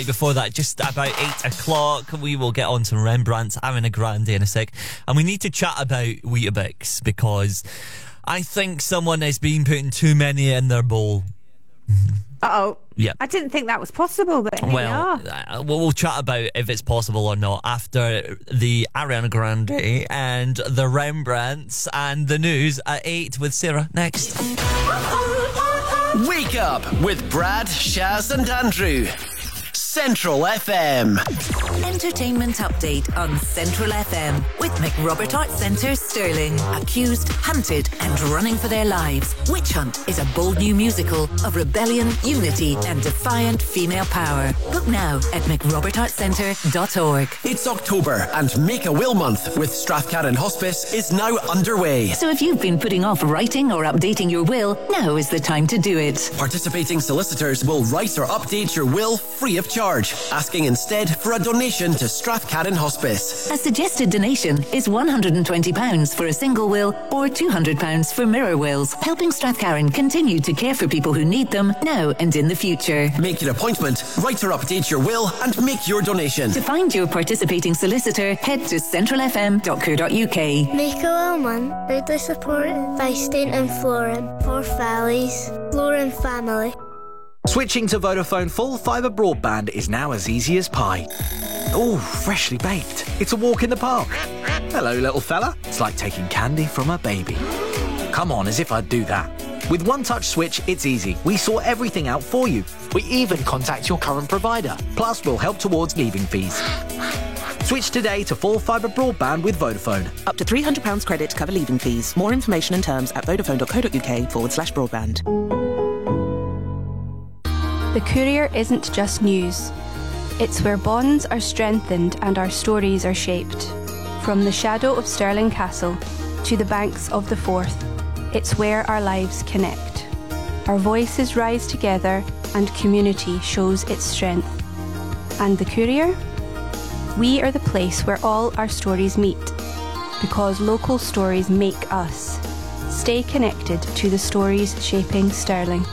Before that, just about 8 o'clock, we will get on to Rembrandt's Ariana Grande in a sec. And we need to chat about Weetabix because I think someone has been putting too many in their bowl. Uh-oh. Yeah. I didn't think that was possible, but here we are. We'll chat about if it's possible or not after the Ariana Grande and the Rembrandts and the news at 8 with Sarah next. Wake up with Brad, Shaz and Andrew. Central FM. Entertainment update on Central FM with McRobert Arts Centre, Stirling. Accused, hunted and running for their lives. Witch Hunt is a bold new musical of rebellion, unity and defiant female power. Book now at mcrobertartscentre.org. It's October and Make a Will Month with Strathcarron Hospice is now underway. So if you've been putting off writing or updating your will, now is the time to do it. Participating solicitors will write or update your will free of charge, asking instead for a donation to Strathcarron Hospice. A suggested donation is £120 for a single will or £200 for mirror wills, helping Strathcarron continue to care for people who need them now and in the future. Make your appointment, write or update your will and make your donation. To find your participating solicitor, head to centralfm.co.uk. Make a Will Month, proudly supported by Stain and Florin, Forth Valleys, Florin family. Switching to Vodafone full fibre broadband is now as easy as pie. Oh, freshly baked. It's a walk in the park. Hello, little fella. It's like taking candy from a baby. Come on, as if I'd do that. With One Touch Switch, it's easy. We sort everything out for you. We even contact your current provider. Plus, we'll help towards leaving fees. Switch today to full fibre broadband with Vodafone. Up to £300 credit to cover leaving fees. More information and terms at vodafone.co.uk/broadband. The Courier isn't just news. It's where bonds are strengthened and our stories are shaped. From the shadow of Stirling Castle to the banks of the Forth, it's where our lives connect. Our voices rise together and community shows its strength. And the Courier? We are the place where all our stories meet, because local stories make us. Stay connected to the stories shaping Stirling.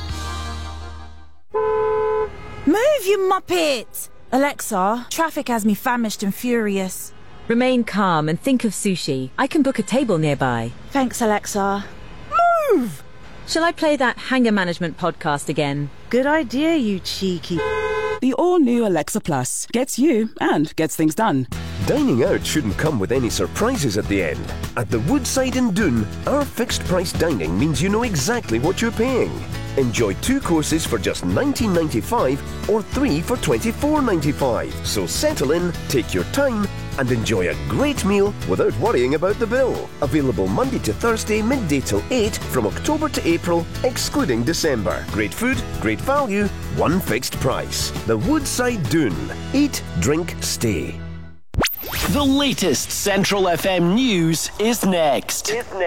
Move, you muppet! Alexa, traffic has me famished and furious. Remain calm and think of sushi. I can book a table nearby. Thanks, Alexa. Move! Shall I play that Hanger Management podcast again? Good idea, you cheeky. The all-new Alexa Plus gets you and gets things done. Dining out shouldn't come with any surprises at the end. At the Woodside in Doon, our fixed-price dining means you know exactly what you're paying. Enjoy 2 courses for just $19.95 or 3 for $24.95. So settle in, take your time and enjoy a great meal without worrying about the bill. Available Monday to Thursday, midday till 8 from October to April, excluding December. Great food, great value, one fixed price. The Woodside Doon. Eat, drink, stay. The latest Central FM news is next.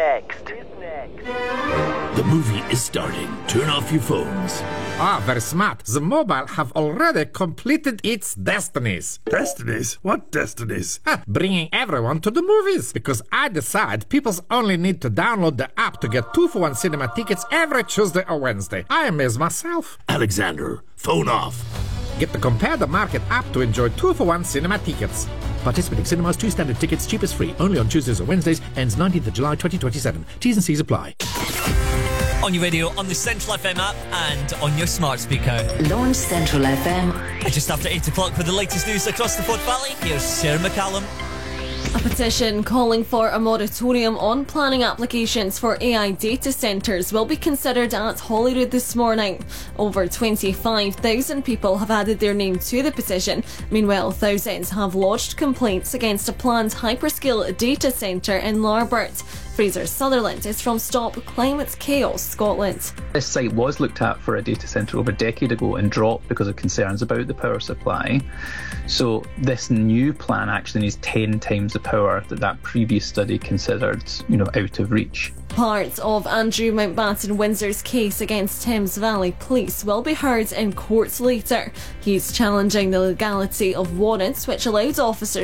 The movie is starting. Turn off your phones. Ah, very smart. The mobile have already completed its destinies. Destinies? What destinies? Bringing everyone to the movies. Because I decide people only need to download the app to get 2-for-1 cinema tickets every Tuesday or Wednesday. I amaze myself. Alexander, phone off. Get the Compare the Market app to enjoy 2-for-1 cinema tickets. Participating cinemas, 2 standard tickets, cheapest free. Only on Tuesdays or Wednesdays. Ends 19th of July 2027. T's and C's apply. On your radio, on the Central FM app and on your smart speaker. Launch Central FM. Just after 8 o'clock with the latest news across the Forth Valley, here's Sarah McCallum. A petition calling for a moratorium on planning applications for AI data centres will be considered at Holyrood this morning. Over 25,000 people have added their name to the petition. Meanwhile, thousands have lodged complaints against a planned hyperscale data centre in Larbert. Fraser Sutherland is from Stop Climate Chaos Scotland. This site was looked at for a data centre over a decade ago and dropped because of concerns about the power supply. So this new plan actually needs 10 times the power that previous study considered, out of reach. Part of Andrew Mountbatten Windsor's case against Thames Valley Police will be heard in court later. He's challenging the legality of warrants which allowed officers